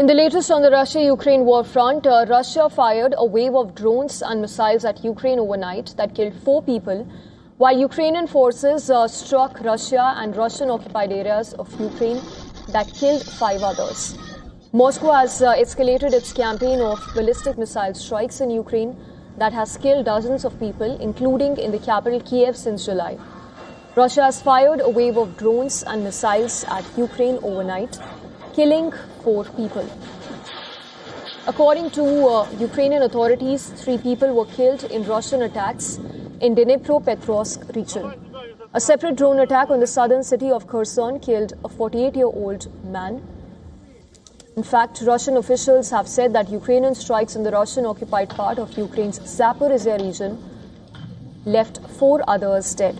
In the latest on the Russia-Ukraine war front, Russia fired a wave of drones and missiles at Ukraine overnight that killed 4 people, while Ukrainian forces struck Russia and Russian-occupied areas of Ukraine that killed 5 others. Moscow has escalated its campaign of ballistic missile strikes in Ukraine that has killed dozens of people, including in the capital Kiev since July. Russia has fired a wave of drones and missiles at Ukraine overnight, killing 4 people. According to Ukrainian authorities, 3 people were killed in Russian attacks in Dnipropetrovsk region. A separate drone attack on the southern city of Kherson killed a 48-year-old man. In fact, Russian officials have said that Ukrainian strikes in the Russian-occupied part of Ukraine's Zaporizhzhia region left 4 others dead.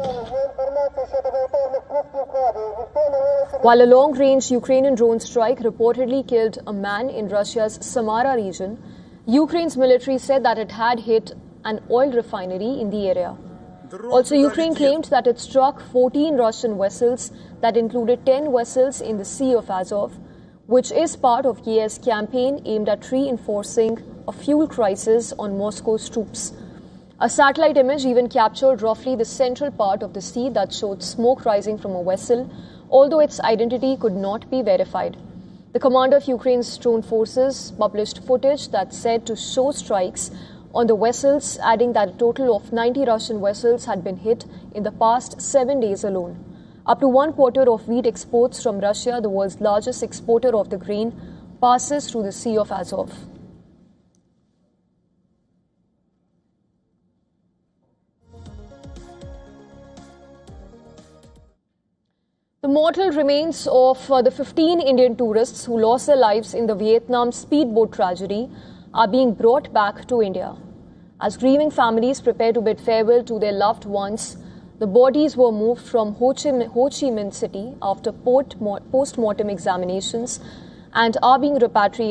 While a long-range Ukrainian drone strike reportedly killed a man in Russia's Samara region, Ukraine's military said that it had hit an oil refinery in the area. Also, Ukraine claimed that it struck 14 Russian vessels that included 10 vessels in the Sea of Azov, which is part of Kiev's campaign aimed at reinforcing a fuel crisis on Moscow's troops. A satellite image even captured roughly the central part of the sea that showed smoke rising from a vessel, although its identity could not be verified. The commander of Ukraine's drone forces published footage that said to show strikes on the vessels, adding that a total of 90 Russian vessels had been hit in the past 7 days alone. Up to 1/4 of wheat exports from Russia, the world's largest exporter of the grain, passes through the Sea of Azov. The mortal remains of the 15 Indian tourists who lost their lives in the Vietnam speedboat tragedy are being brought back to India. As grieving families prepare to bid farewell to their loved ones, the bodies were moved from Ho Chi Minh City after post-mortem examinations and are being repatriated